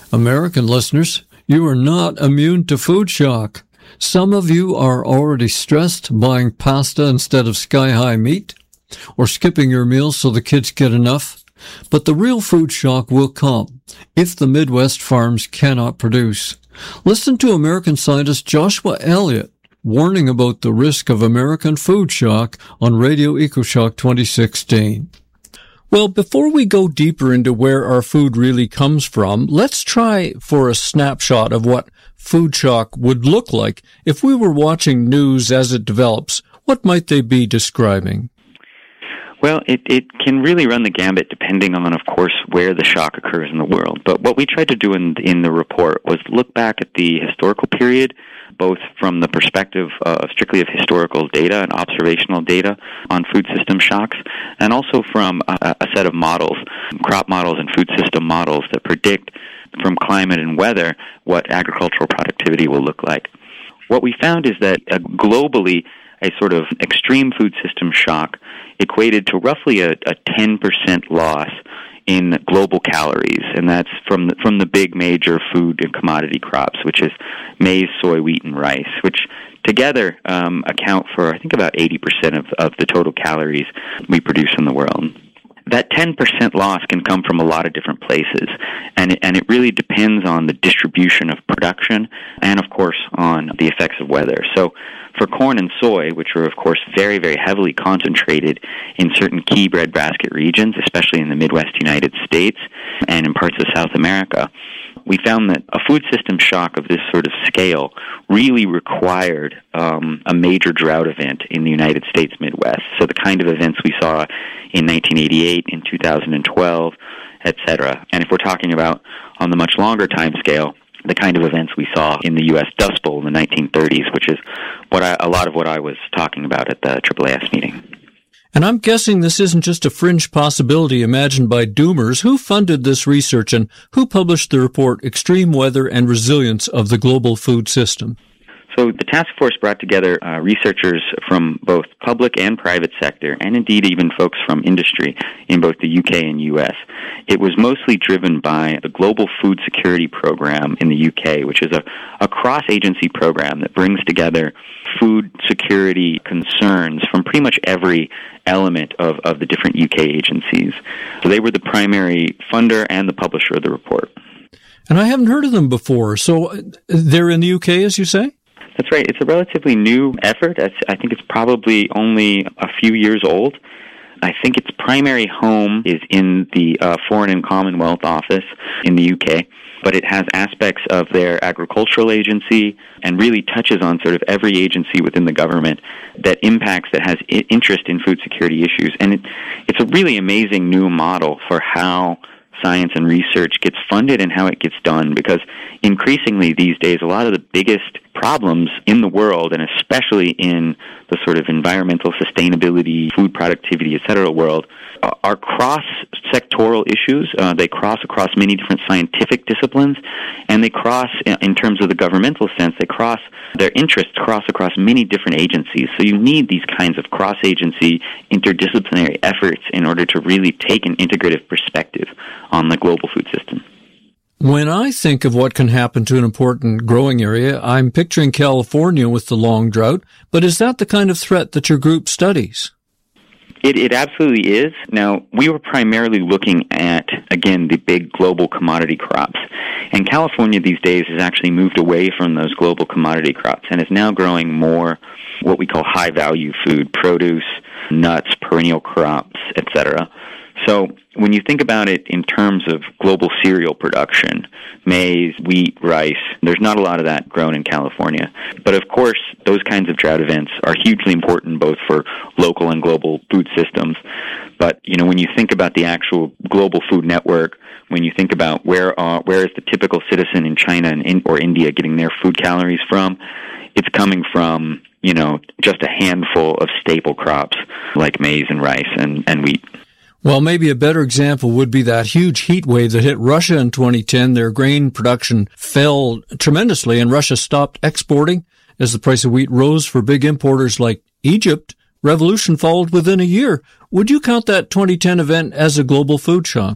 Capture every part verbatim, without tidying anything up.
American listeners, you are not immune to food shock. Some of you are already stressed buying pasta instead of sky-high meat, or skipping your meals so the kids get enough. But the real food shock will come if the Midwest farms cannot produce. Listen to American scientist Joshua Elliott warning about the risk of American food shock on Radio EcoShock twenty sixteen. Well, before we go deeper into where our food really comes from, let's try for a snapshot of what food shock would look like if we were watching news as it develops. What might they be describing? Well, it, it can really run the gambit depending on, of course, where the shock occurs in the world. But what we tried to do in, in the report was look back at the historical period, both from the perspective of strictly of historical data and observational data on food system shocks, and also from a, a set of models, crop models and food system models that predict from climate and weather what agricultural productivity will look like. What we found is that uh, globally, a sort of extreme food system shock equated to roughly a, a ten percent loss in global calories, and that's from the, from the big major food and commodity crops, which is maize, soy, wheat, and rice, which together um, account for, I think, about eighty percent of, of the total calories we produce in the world. That ten percent loss can come from a lot of different places, and it, and it really depends on the distribution of production and, of course, on the effects of weather. So for corn and soy, which are, of course, very, very heavily concentrated in certain key breadbasket regions, especially in the Midwest United States and in parts of South America, we found that a food system shock of this sort of scale really required um, a major drought event in the United States Midwest. So the kind of events we saw in nineteen eighty-eight, in two thousand twelve, et cetera. And if we're talking about on the much longer time scale, the kind of events we saw in the U S Dust Bowl in the nineteen thirties, which is what I, a lot of what I was talking about at the triple A S meeting. And I'm guessing this isn't just a fringe possibility imagined by doomers. Who funded this research and who published the report, Extreme Weather and Resilience of the Global Food System? So the task force brought together uh, researchers from both public and private sector, and indeed even folks from industry in both the U K and U S. It was mostly driven by the Global Food Security Program in the U K, which is a, a cross-agency program that brings together food security concerns from pretty much every element of, of the different U K agencies. So they were the primary funder and the publisher of the report. And I haven't heard of them before. So they're in the U K, as you say? That's right. It's a relatively new effort. I think it's probably only a few years old. I think its primary home is in the uh, Foreign and Commonwealth Office in the U K, but it has aspects of their agricultural agency and really touches on sort of every agency within the government that impacts, that has I- interest in food security issues. And it, it's a really amazing new model for how science and research gets funded and how it gets done, because increasingly these days a lot of the biggest problems in the world, and especially in the sort of environmental sustainability, food productivity, et cetera world, are cross-sectoral issues. Uh, they cross across many different scientific disciplines, and they cross, in terms of the governmental sense, they cross, their interests cross across many different agencies. So you need these kinds of cross-agency, interdisciplinary efforts in order to really take an integrative perspective on the global food system. When I think of what can happen to an important growing area, I'm picturing California with the long drought, but is that the kind of threat that your group studies? It, it absolutely is. Now, we were primarily looking at, again, the big global commodity crops. And California these days has actually moved away from those global commodity crops and is now growing more what we call high-value food, produce, nuts, perennial crops, et cetera. So when you think about it in terms of global cereal production, maize, wheat, rice, there's not a lot of that grown in California. But of course, those kinds of drought events are hugely important both for local and global food systems. But, you know, when you think about the actual global food network, when you think about where uh, where is the typical citizen in China and in, or India getting their food calories from, it's coming from, you know, just a handful of staple crops like maize and rice and, and wheat. Well, maybe a better example would be that huge heat wave that hit Russia in twenty ten. Their grain production fell tremendously, and Russia stopped exporting as the price of wheat rose for big importers like Egypt. Revolution followed within a year. Would you count that twenty ten event as a global food shock?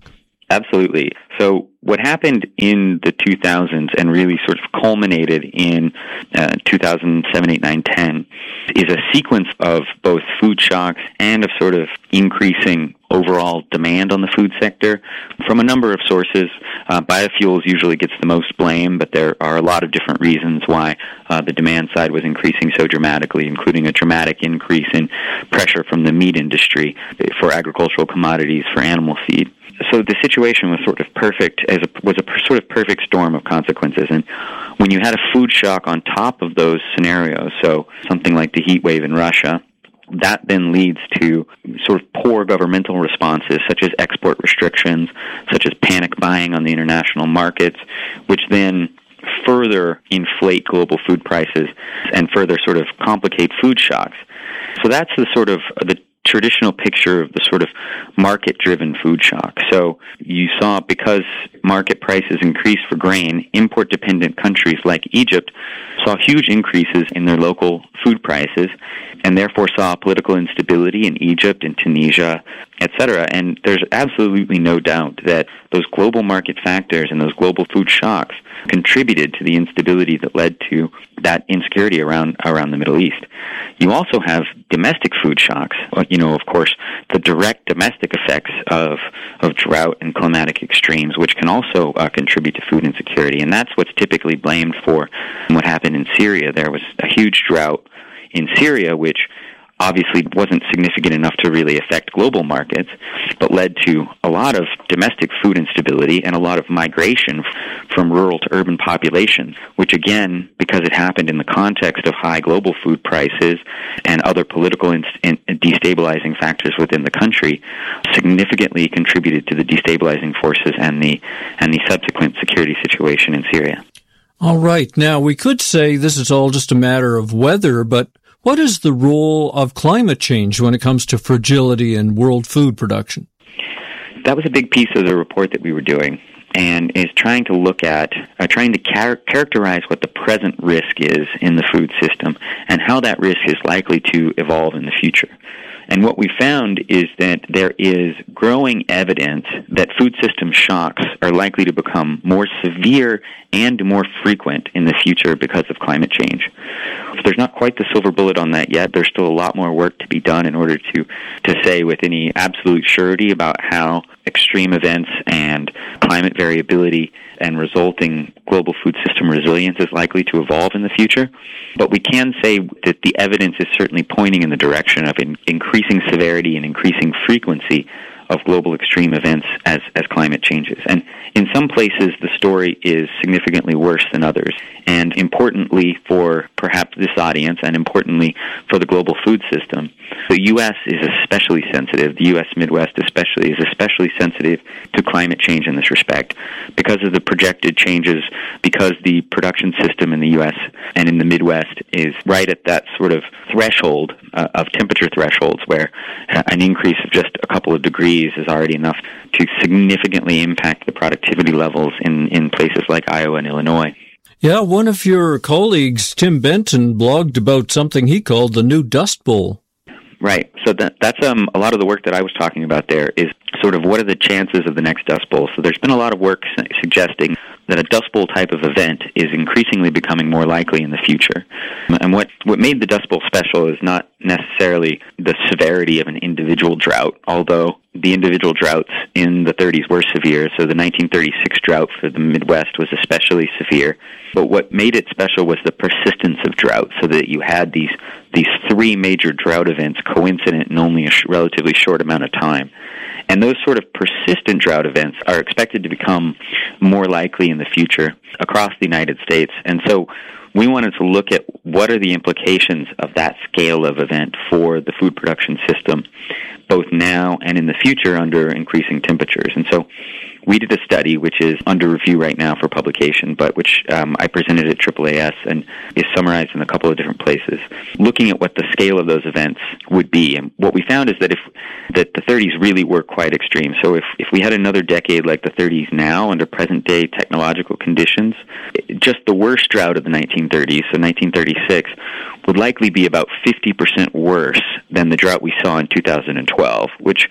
Absolutely. So what happened in the two thousands and really sort of culminated in uh, two thousand seven, eight, nine, ten is a sequence of both food shocks and of sort of increasing overall demand on the food sector from a number of sources. Uh, biofuels usually gets the most blame, but there are a lot of different reasons why uh, the demand side was increasing so dramatically, including a dramatic increase in pressure from the meat industry for agricultural commodities, for animal feed. So the situation was sort of perfect, as a, was a sort of perfect storm of consequences. And when you had a food shock on top of those scenarios, so something like the heat wave in Russia, that then leads to sort of poor governmental responses, such as export restrictions, such as panic buying on the international markets, which then further inflate global food prices and further sort of complicate food shocks. So that's the sort of the traditional picture of the sort of market-driven food shock. So you saw, because market prices increased for grain, import-dependent countries like Egypt saw huge increases in their local food prices, and therefore saw political instability in Egypt and Tunisia, et cetera. And there's absolutely no doubt that those global market factors and those global food shocks contributed to the instability that led to that insecurity around around the Middle East. You also have domestic food shocks. You know, of course, the direct domestic effects of of drought and climatic extremes, which can also uh, contribute to food insecurity. And that's what's typically blamed for what happened in Syria. There was a huge drought in Syria, which obviously wasn't significant enough to really affect global markets, but led to a lot of domestic food instability and a lot of migration from rural to urban populations, which again, because it happened in the context of high global food prices and other political and destabilizing factors within the country, significantly contributed to the destabilizing forces and the and the subsequent security situation in Syria. All right. Now, we could say this is all just a matter of weather, but what is the role of climate change when it comes to fragility in world food production? That was a big piece of the report that we were doing, and is trying to look at, uh, trying to char- characterize what the present risk is in the food system and how that risk is likely to evolve in the future. And what we found is that there is growing evidence that food system shocks are likely to become more severe and more frequent in the future because of climate change. So there's not quite the silver bullet on that yet. There's still a lot more work to be done in order to, to say with any absolute surety about how extreme events and climate variability and resulting global food system resilience is likely to evolve in the future. But we can say that the evidence is certainly pointing in the direction of in, increasing severity and increasing frequency of global extreme events as, as climate changes. And in some places, the story is significantly worse than others. And importantly for perhaps this audience, and importantly for the global food system, the U S is especially sensitive, the U S Midwest especially, is especially sensitive to climate change in this respect because of the projected changes, because the production system in the U S and in the Midwest is right at that sort of threshold uh, of temperature thresholds where uh, an increase of just a couple of degrees is already enough to significantly impact the productivity levels in, in places like Iowa and Illinois. Yeah, one of your colleagues, Tim Benton, blogged about something he called the new Dust Bowl. Right. So that, that's um, a lot of the work that I was talking about there is sort of what are the chances of the next Dust Bowl. So there's been a lot of work su- suggesting that a Dust Bowl type of event is increasingly becoming more likely in the future. And what, what made the Dust Bowl special is not necessarily the severity of an individual drought, although the individual droughts in the thirties were severe. So the nineteen thirty-six drought for the Midwest was especially severe. But what made it special was the persistence of drought, so that you had these these three major drought events coincident in only a sh- relatively short amount of time. And those sort of persistent drought events are expected to become more likely in the future across the United States. And so we wanted to look at what are the implications of that scale of event for the food production system, both now and in the future under increasing temperatures. And so we did a study which is under review right now for publication, but which um, I presented at triple A S and is summarized in a couple of different places, looking at what the scale of those events would be. And what we found is that if that the thirties really were quite extreme. So if, if we had another decade like the thirties now under present-day technological conditions, just the worst drought of the nineteen thirties, so nineteen thirty-six, would likely be about fifty percent worse than the drought we saw in two thousand twelve, which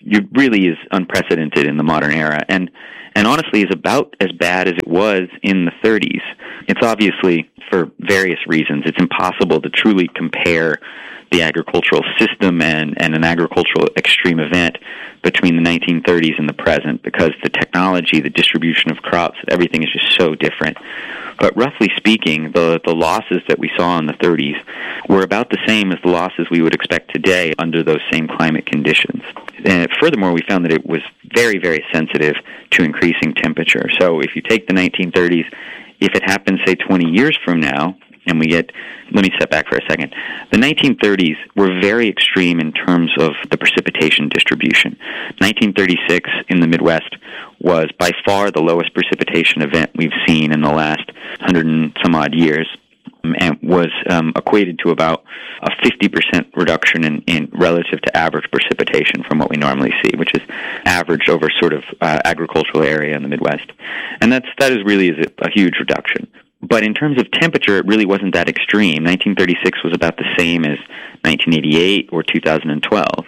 it really is unprecedented in the modern era, and and honestly is about as bad as it was in the thirties. It's obviously, for various reasons, it's impossible to truly compare the agricultural system and, and an agricultural extreme event between the nineteen thirties and the present, because the technology, the distribution of crops, everything is just so different. But roughly speaking, the, the losses that we saw in the thirties were about the same as the losses we would expect today under those same climate conditions. And furthermore, we found that it was very, very sensitive to increasing temperature. So if you take the nineteen thirties, if it happens, say, twenty years from now, and we get, let me step back for a second. The nineteen thirties were very extreme in terms of the precipitation distribution. nineteen thirty-six in the Midwest was by far the lowest precipitation event we've seen in the last hundred and some odd years, and was um, equated to about a fifty percent reduction in, in relative to average precipitation from what we normally see, which is averaged over sort of uh, agricultural area in the Midwest. And that's, that is really is a, a huge reduction. But in terms of temperature, it really wasn't that extreme. nineteen thirty-six was about the same as nineteen eighty-eight or two thousand twelve.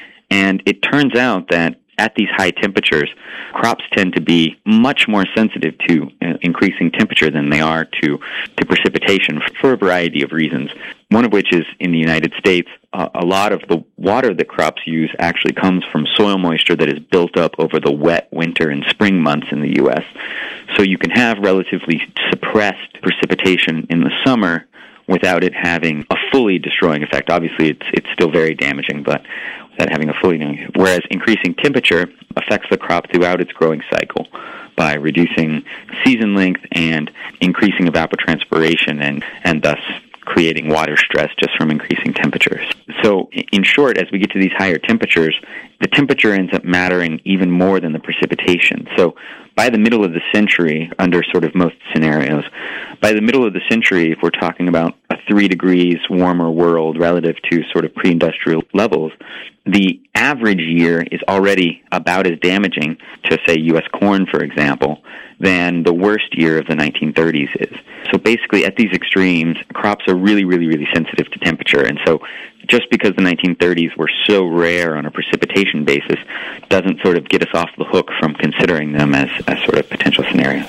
And it turns out that at these high temperatures, crops tend to be much more sensitive to uh, increasing temperature than they are to, to precipitation for a variety of reasons. One of which is, in the United States, uh, a lot of the water that crops use actually comes from soil moisture that is built up over the wet winter and spring months in the U S. So you can have relatively suppressed precipitation in the summer without it having a fully destroying effect. Obviously, it's it's still very damaging, but without having a fully damaging effect. Whereas increasing temperature affects the crop throughout its growing cycle by reducing season length and increasing evapotranspiration and, and thus creating water stress just from increasing temperatures. So, in short, as we get to these higher temperatures, the temperature ends up mattering even more than the precipitation. So, by the middle of the century, under sort of most scenarios, by the middle of the century, if we're talking about a three degrees warmer world relative to sort of pre-industrial levels, the average year is already about as damaging to, say, U S corn, for example, than the worst year of the nineteen thirties is. So basically, at these extremes, crops are really, really, really sensitive to temperature. And so just because the nineteen thirties were so rare on a precipitation basis doesn't sort of get us off the hook from considering them as, as sort of potential scenarios.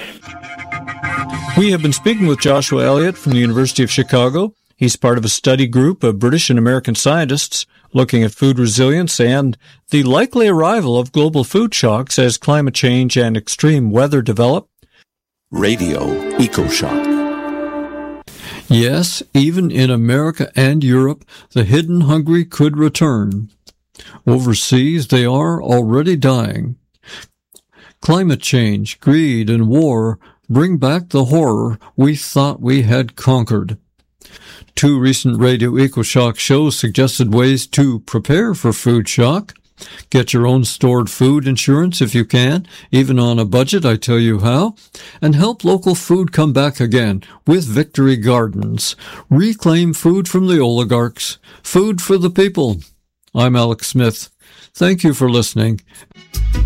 We have been speaking with Joshua Elliott from the University of Chicago. He's part of a study group of British and American scientists looking at food resilience and the likely arrival of global food shocks as climate change and extreme weather develop. Radio EcoShock. Yes, even in America and Europe, the hidden hungry could return. Overseas, they are already dying. Climate change, greed, and war bring back the horror we thought we had conquered. Two recent Radio EcoShock shows suggested ways to prepare for food shock. Get your own stored food insurance if you can, even on a budget, I tell you how. And help local food come back again with Victory Gardens. Reclaim food from the oligarchs. Food for the people. I'm Alex Smith. Thank you for listening.